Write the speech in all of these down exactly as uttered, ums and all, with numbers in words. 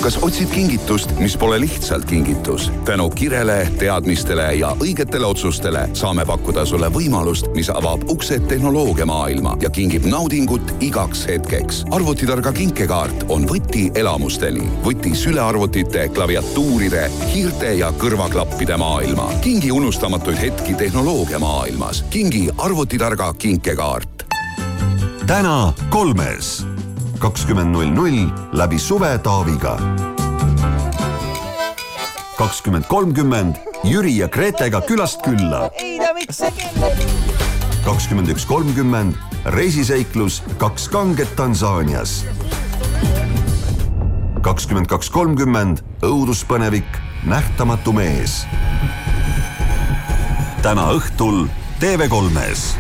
kas otsid kingitust, mis pole lihtsalt kingitus? Tänu kirele, teadmistele ja õigetele otsustele saame pakkuda sulle võimalust, mis avab uksed tehnoloogia maailma ja kingib naudingut igaks hetkeks. Arvutitarga kinkekaart on võti elamusteni. Võti sülearvutite, klaviatuuride, hiirte ja kõrvaklappide maailma. Kingi unustamatuid hetki tehnoloogia maailmas. Kingi arvutitarga kinkekaart. Täna kolmes. kakskümmend null null läbi suve Taaviga. kakskümmend kolmkümmend Jüri ja Gretega külast külla. kakskümmend üks kolmkümmend reisiseiklus kaks kanget Tansaanias. kakskümmend kaks kolmkümmend õuduspõnevik Nähtamatu mees. Täna õhtul T V kolmes.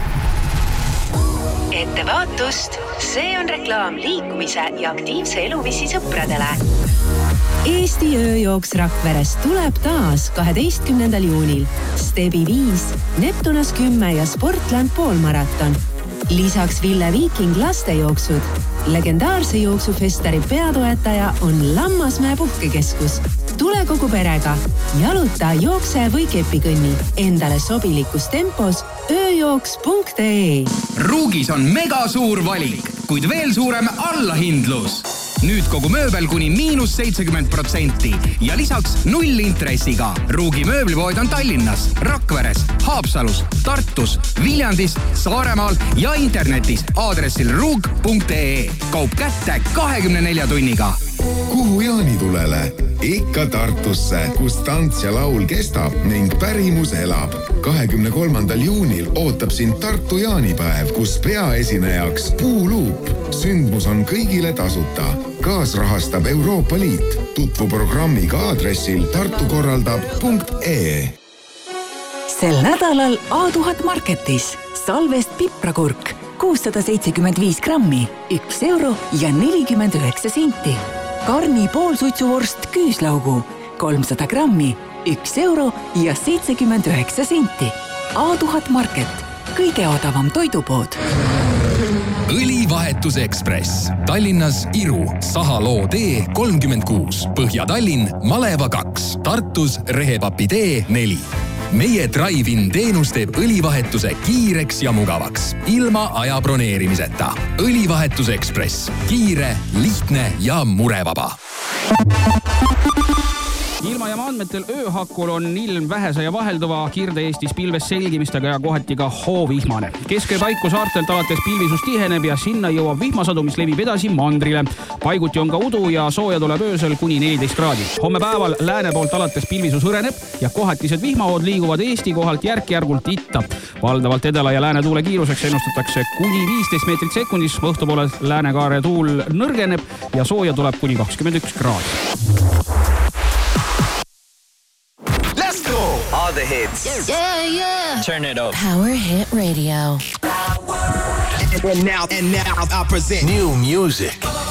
Ettevaatust, see on reklaam liikumise ja aktiivse eluviisi sõpradele. Eesti ööjooks Rakveres tuleb taas kaheteistkümnendal juunil. Stebi viis, Neptunas kümme ja Sportland poolmaraton. Lisaks Ville Viiking lastejooksud. Legendaarse jooksufestari peatoetaja on Lammasmäe puhkekeskus. Tule kogu perega. Jaluta, jookse või kepikõnni. Endale sobilikus tempos ööjooks punkt ee. Ruugis on mega suur valik, kuid veel suurem allahindlus. Nüüd kogu mööbel kuni miinus seitsekümmend protsenti ja lisaks null intressiga. Ruugi mööblipood on Tallinnas, Rakveres, Haapsalus, Tartus, Viljandis, Saaremaal ja internetis aadressil ruug punkt ee. Kaup kätte kahekümne nelja tunniga. Kuhu jaanitulele? Ikka Tartusse, kus tants ja laul kestab ning pärimus elab. kahekümne kolmandal juunil ootab sind Tartu jaanipäev, kus peaesinejaks Puuluup. Sündmus on kõigile tasuta. Kaasrahastab Euroopa Liit. Tutvu programmiga aadressil tartukorraldab punkt ee. Sel nädalal A tuhat Marketis salvest piprakurk kuussada seitsekümmend viis grammi, üks euro ja nelikümmend üheksa senti. Karni poolsuitsuvorst küüslaugu, kolmsada grammi, üks euro ja seitsekümmend üheksa senti. A tuhat Market, kõige odavam toidupood. Õlivahetus Ekspress. Tallinnas Iru, Sahaloo tee kolmkümmend kuus, Põhja-Tallinn, Maleva kaks, Tartus Rehepapi tee neli. Meie Drive-in teenus teeb õlivahetuse kiireks ja mugavaks, ilma aja broneerimiseta. Õlivahetus Ekspress. Kiire, lihtne ja murevaba. Ilmajaama andmetel ööhakul on ilm vähese ja vahelduva, Kirde-Eestis pilves selgimistega ja kohati ka hoovihmane. Kesk- ja Taiku saartelt alates pilvisus tiheneb ja sinna jõuab vihmasadu, mis levib edasi mandrile. Paiguti on ka udu ja sooja tuleb öösel kuni neliteist kraadi. Homme päeval lääne poolt alates pilvisus hõreneb ja kohatised vihmahood liiguvad Eesti kohalt järk-järgult itta. Valdavalt edela ja lääne tuule kiiruseks ennustatakse kuni viisteist meetrit sekundis. Õhtupoole läänekaare tuul nõrgeneb ja sooja tuleb kuni kakskümmend üks kraadi. All the hits. Yeah, yeah. Turn it up. Power Hit Radio. And now, and now I present new music.